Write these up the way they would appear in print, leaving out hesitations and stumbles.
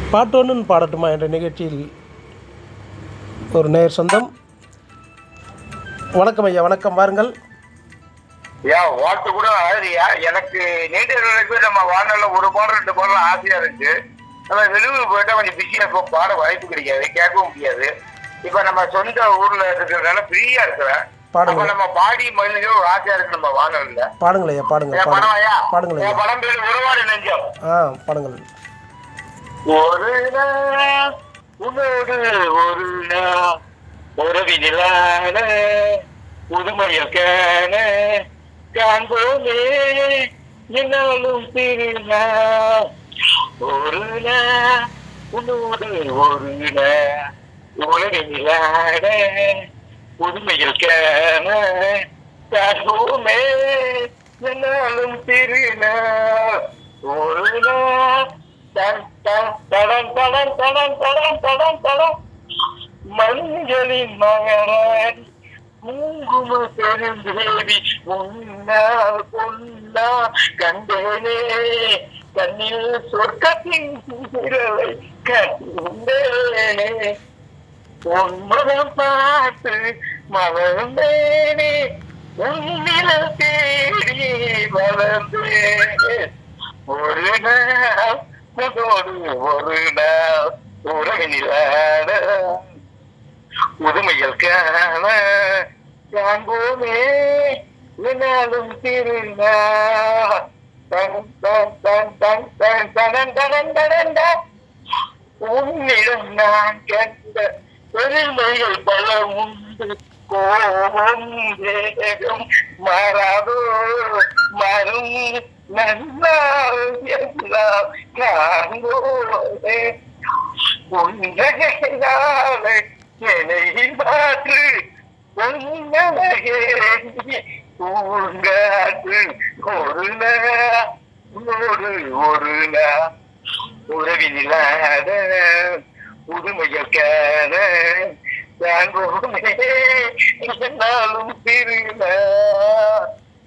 பாட்டொன்னு பாடட்டுமா என்ற நிகழ்ச்சியில் ஒரு நேர் சொந்தம். வணக்கம் ஐயா, வணக்கம், வாருங்கள். வாட்டு கூட ஆகுதுயா. எனக்கு நீண்டவர்களுக்கு நம்ம வானொலியில ஒரு பாடம் 2 பாடலாம் ஆசையா இருந்துச்சு. நம்ம வெளியூர் போயிட்டா கொஞ்சம் பிஸியா இருக்கும், பாட வாய்ப்பு கிடைக்காது, கேட்கவும் முடியாது. இப்ப நம்ம சொந்த ஊர்ல இருக்கிறதுனால ஃப்ரீயா இருக்கிறேன். நம்ம பாடி மகிழ்ந்து ஒரு ஆசையா இருக்கு நம்ம வானொலியில. பாடுங்கள் ஐயா, பாடுங்கள். பாடுங்கள் ஐயா. படம் பேர் உறவாடு நெஞ்சம். பாடுங்கள். ஒரு நாள் உன்னோடு ஒரு நாள் உறவினிலான புதுமையில் காண காண்போமே என்னாலும் திருநாள். ஒரு நாள் உன்னோடு ஒரு நாள் உறவினிலான புதுமையில் காண காண்போமே என்னாலும் திருநாள். ஒரு நாள் மஞ்சளின் மகரான் குங்கும பெருந்தேவி உன்னால் பொன்னா கண்டேனே கண்ணில் சொர்க்கத்தின் விரலை கண்டேனே உன்முகம் பார்த்து மலர்ந்தேனே உன்னில் தேடி வளர்ந்தேனே. ஒரு நாள் ஒரு நாள் உறவினிலான முதுமையில் காண காண்போமே என்னாலும் திருநாள். உன்னிடம் நான் கண்ட பெருமைகள் பல உண்டு, கோபம் வேகம் மாறாதோ மரும் நன்னால் எல்லாம் காண்போமே. உன்னையாலே என்னை மாற்று உன்னழகே பூங்காற்று. ஒரு நாள் ஒரு நாள் உறவினிலாத புதுமையில் காண காண்போமே என்னாலும் திருநாள்.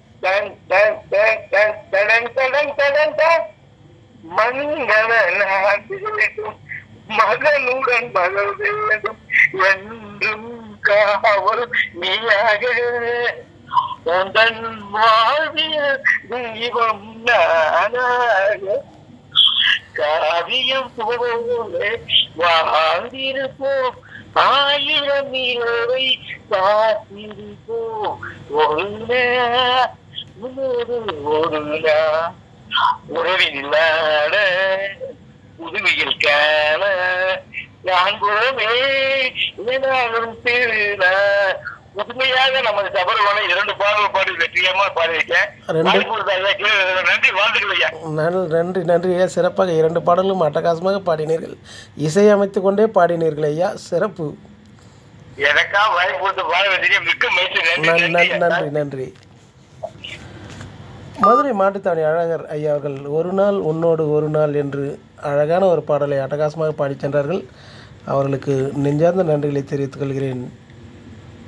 மங்கள நாட்டிலும் மகனுடன் மகள் வேண்டும் என்றும் காவல் நீயாக உந்தன் வாழ்வியல் தீபம் நானாக காவியம் போலே வாழ்ந்திருப்போம், 1000 இரவை காத்திருப்போம். ஒரு நாள் ஒரு நாள் உறவினில்லாத புதுமையில் காண காண்போமே என்னாலும் திருநாள். புதுமையாக நமது சபரவான 2 பாடல் பாடி வெற்றியமா பாடியிருக்கேன். நன்றி, வாழ்த்துக்கள் ஐயா. நன்றி நன்றி ஐயா, சிறப்பாக 2 பாடலும் அட்டகாசமாக பாடினீர்கள், இசையமைத்து கொண்டே பாடினீர்கள் ஐயா, சிறப்பு. எனக்கா வாய்ப்பு பாட வேண்டிய மிக்க மகிழ்ச்சி. நன்றி நன்றி. மதுரை மாட்டுத்தாவணி அழகர் ஐயா அவர்கள் ஒரு நாள் உன்னோடு ஒரு நாள் என்று அழகான ஒரு பாடலை அட்டகாசமாக பாடிச் சென்றார்கள். அவர்களுக்கு நெஞ்சார்ந்த நன்றிகளை தெரிவித்துக் கொள்கிறேன்.